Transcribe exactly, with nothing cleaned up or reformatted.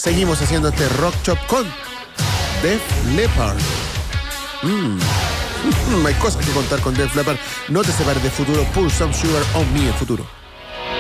seguimos haciendo este Rock Shop con Def Leppard. Mm. Hay cosas que contar con Def Leppard. No te separes de Futuro. Pour Some Sugar on Me, el futuro.